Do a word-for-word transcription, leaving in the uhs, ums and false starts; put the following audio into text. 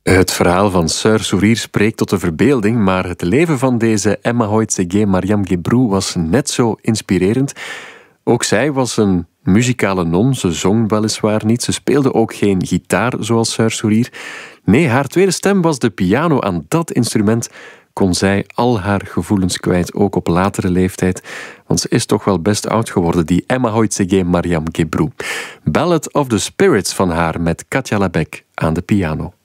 Het verhaal van Sœur Sourire spreekt tot de verbeelding, maar het leven van deze Emma Hoytsegué Mariam Guébrou was net zo inspirerend. Ook zij was een muzikale non. Ze zong weliswaar niet. Ze speelde ook geen gitaar zoals Sœur Sourire. Nee, haar tweede stem was de piano. Aan dat instrument kon zij al haar gevoelens kwijt, ook op latere leeftijd. Want ze is toch wel best oud geworden, die Emma Hoytsegué Mariam Guébrou. Ballad of the Spirits van haar met Katia Labec aan de piano.